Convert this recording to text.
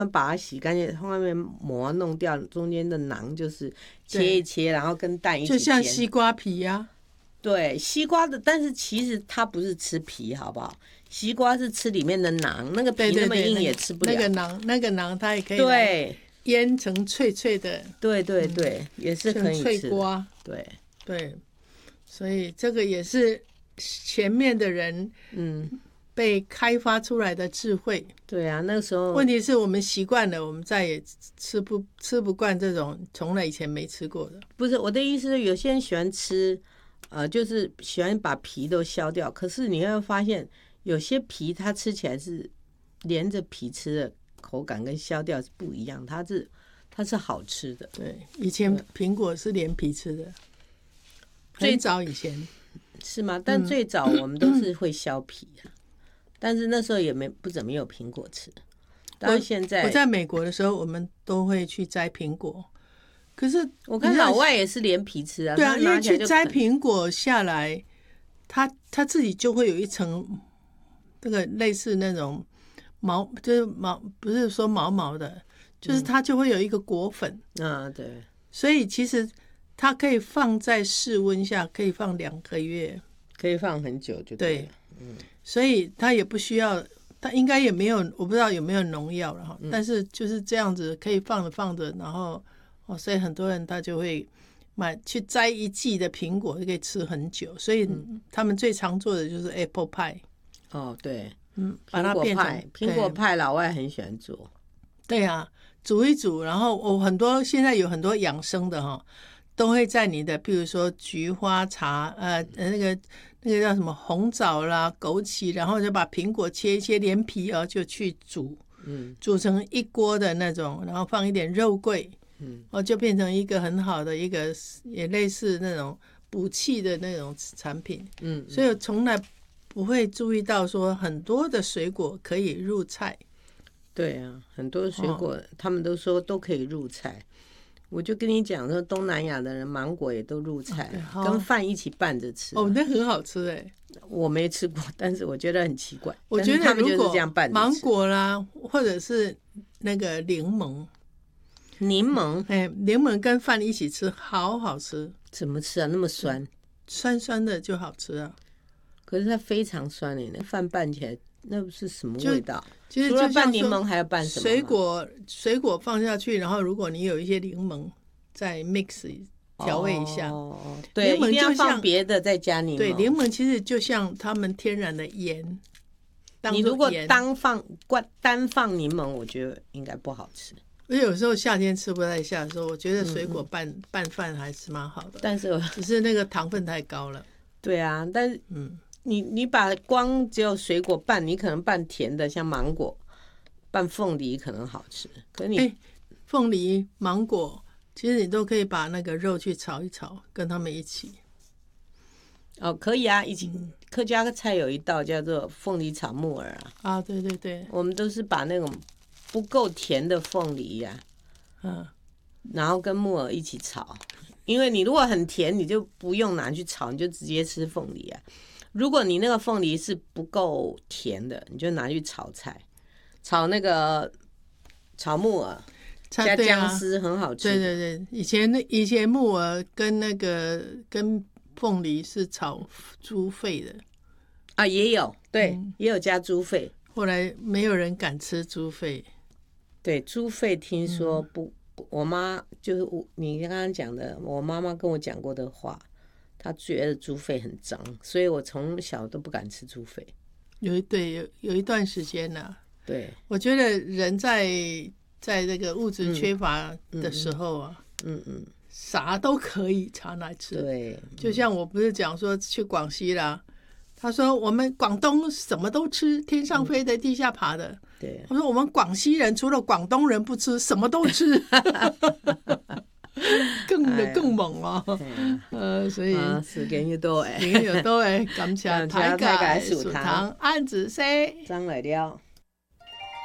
把它洗干净，外面膜弄掉，中间的囊就是切一切，然后跟蛋一起煎， 就像西瓜皮啊。 对，西瓜的，但是其实它不是吃皮，好不好？西瓜是吃里面的囊，那个皮那么硬也吃不了。 那个囊它也可以对腌成脆脆的。 对对对，也是可以吃的。 脆瓜。 对对，所以这个也是前面的人被开发出来的智慧。 对啊，那个时候问题是我们习惯了，我们再也吃不惯这种从来以前没吃过的。 不是我的意思是，有些人喜欢吃，就是喜欢把皮都削掉。可是你会发现，有些皮它吃起来是连着皮吃的口感跟削掉是不一样，它是好吃的。 对，以前苹果是连皮吃的，最早以前是吗？但最早我们都是会削皮啊。但是那时候也不怎么有苹果吃。到现在我在美国的时候，我们都会去摘苹果。可是我看老外也是连皮吃啊。 对啊，因为去摘苹果下来，它自己就会有一层这个类似那种毛，就是不是说毛毛的，就是它就会有一个果粉。 对。 所以其实它可以放在室温下，可以放2个月， 可以放很久就对了。 所以它也不需要，它应该也没有，我不知道有没有农药了哈。但是就是这样子可以放着，然后所以很多人他就会去摘一季的苹果，就可以吃很久。所以他们最常做的就是 apple pie。 对， 把它变成苹果派，老外很喜欢做。 对啊，煮一煮，然后现在有很多养生的哈，都会在你的，譬如说菊花茶，那个叫什么红枣啦、枸杞，然后就把苹果切一切，连皮就去煮，煮成一锅的那种，然后放一点肉桂，就变成一个很好的一个，也类似那种补气的那种产品。所以我从来不会注意到说很多的水果可以入菜。 对啊，很多水果他们都说都可以入菜。我就跟你讲说，东南亚的人芒果也都入菜，跟饭一起拌着吃。 那很好吃哎！ 我没吃过，但是我觉得很奇怪。 我觉得如果芒果啦，或者是那个柠檬， 柠檬跟饭一起吃，好好吃。 怎么吃啊？那么酸， 酸酸的就好吃啊。 可是它非常酸诶，那饭拌起来那是什么味道？ 其实除了拌柠檬还要拌什么？ 水果放下去，然后如果你有一些柠檬，再 mix 调味一下。 对，一定要放别的再加柠檬。 对，柠檬其实就像他们天然的盐。 你如果单放柠檬，我觉得应该不好吃。 我有时候夏天吃不太下的时候，我觉得水果拌饭还是蛮好的。 但是只是那个糖分太高了。 对啊，但是你把光只有水果拌，你可能拌甜的，像芒果，拌凤梨可能好吃。可是你凤梨、芒果，其实你都可以把那个肉去炒一炒，跟他们一起。 可以啊，一起。客家菜有一道叫做凤梨炒木耳啊。 对对对， 我们都是把那种不够甜的凤梨呀，然后跟木耳一起炒。因为你如果很甜，你就不用拿去炒，你就直接吃凤梨啊。如果你那个凤梨是不够甜的，你就拿去炒菜，炒木耳加姜丝，很好吃。 对对对，以前木耳跟凤梨是炒猪肺的也有，对，也有加猪肺。 后来没有人敢吃猪肺。 对，猪肺听说不，我妈就是你刚刚讲的，我妈妈跟我讲过的话。他觉得猪肺很脏，所以我从小都不敢吃猪肺。有一段时间呢。 对， 我觉得人在这个物质缺乏的时候啊，啥都可以常来吃。 对， 就像我不是讲说去广西啦，他说我们广东什么都吃，天上飞的，地下爬的。 对， 他说我们广西人除了广东人不吃，什么都吃。更猛啊！所以時間要多感謝大家收聽，晏子西， 張來了。